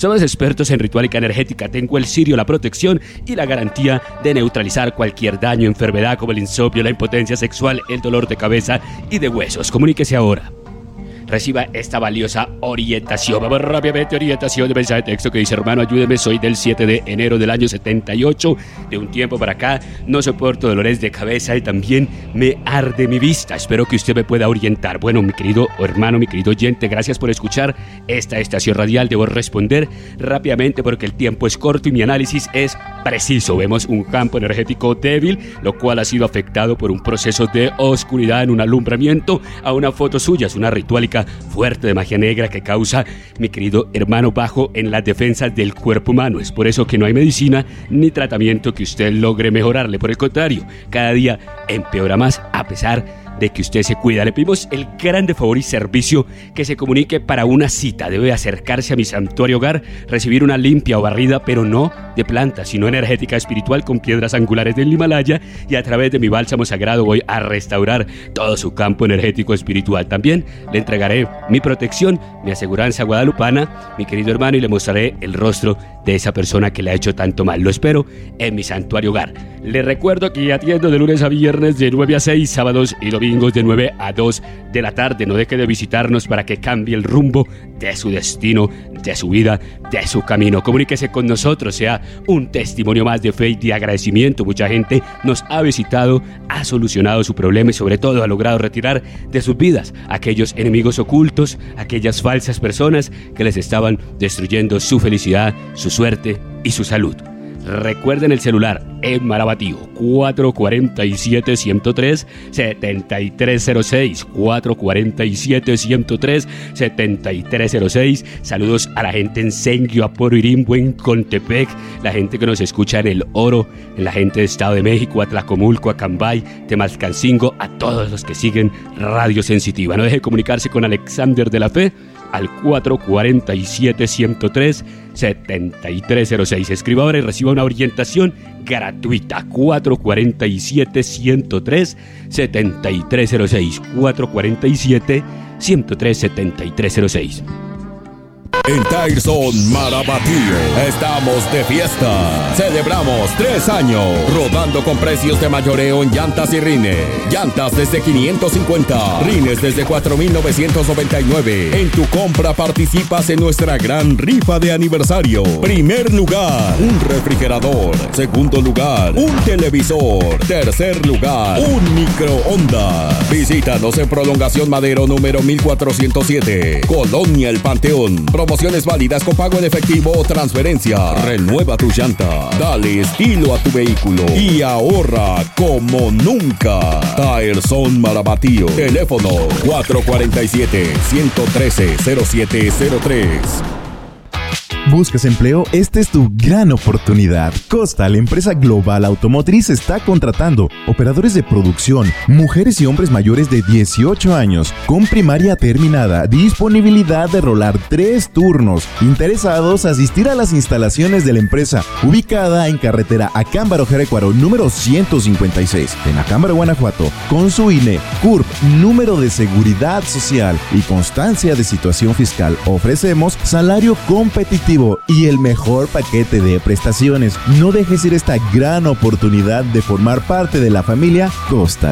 Somos expertos en ritualica energética. Tengo el cirio, la protección y la garantía de neutralizar cualquier daño, enfermedad como el insomnio, la impotencia sexual, el dolor de cabeza y de huesos. Comuníquese ahora. Reciba esta valiosa orientación. Vamos rápidamente, orientación de mensaje de texto que dice: hermano, ayúdeme, soy del 7 de enero del año 78. De un tiempo para acá no soporto dolores de cabeza y también me arde mi vista. Espero que usted me pueda orientar. Bueno, mi querido hermano, mi querido oyente, gracias por escuchar esta estación radial. Debo responder rápidamente porque el tiempo es corto y mi análisis es preciso. Vemos un campo energético débil, lo cual ha sido afectado por un proceso de oscuridad en un alumbramiento. A una foto suya es una ritualica fuerte de magia negra que causa, mi querido hermano, bajo en las defensas del cuerpo humano. Es por eso que no hay medicina ni tratamiento que usted logre mejorarle. Por el contrario, cada día empeora más a pesar de que usted se cuida. Le pedimos el grande favor y servicio que se comunique para una cita. Debe acercarse a mi santuario hogar, recibir una limpia o barrida, pero no de planta, sino energética espiritual con piedras angulares del Himalaya, y a través de mi bálsamo sagrado voy a restaurar todo su campo energético espiritual. También le entregaré mi protección, mi aseguranza guadalupana, mi querido hermano, y le mostraré el rostro de esa persona que le ha hecho tanto mal. Lo espero en mi santuario hogar. Le recuerdo que atiendo de lunes a viernes de 9 a 6, sábados y domingos de 9 a 2 de la tarde. No deje de visitarnos para que cambie el rumbo de su destino, de su vida, de su camino. Comuníquese con nosotros, sea un testimonio más de fe y de agradecimiento. Mucha gente nos ha visitado, ha solucionado su problema y sobre todo ha logrado retirar de sus vidas aquellos enemigos ocultos, aquellas falsas personas que les estaban destruyendo su felicidad, su suerte y su salud. Recuerden el celular en Marabatío, 447-103-7306, 447-103-7306. Saludos a la gente en Senguio, Aporirimbo, en Contepec, la gente que nos escucha en El Oro, en la gente de Estado de México, a Tlacomulco, a Cambay, Temascalcingo, a todos los que siguen Radio Sensitiva. No deje de comunicarse con Alexander de la Fe al 447-103-7306. Escriba ahora y reciba una orientación gratuita. 447-103-7306. 447-103-7306. En Tyson Marabatío estamos de fiesta. Celebramos 3 años rodando con precios de mayoreo en llantas y rines. Llantas desde 550, rines desde 4,999. En tu compra participas en nuestra gran rifa de aniversario. Primer lugar, un refrigerador. Segundo lugar, un televisor. Tercer lugar, un microondas. Visítanos en Prolongación Madero número 1407, Colonia El Panteón. Promociones válidas con pago en efectivo o transferencia. Renueva tu llanta, dale estilo a tu vehículo y ahorra como nunca. Tyson Marabatío. Teléfono 447-113-0703. ¿Buscas empleo? Esta es tu gran oportunidad. Costa, la empresa global automotriz, está contratando operadores de producción, mujeres y hombres mayores de 18 años, con primaria terminada, disponibilidad de rolar 3 turnos. Interesados, asistir a las instalaciones de la empresa, ubicada en carretera Acámbaro Jerecuaro, número 156, en Acámbaro, Guanajuato, con su INE, CURP, número de seguridad social y constancia de situación fiscal. Ofrecemos salario competitivo y el mejor paquete de prestaciones. No dejes ir esta gran oportunidad de formar parte de la familia Costal.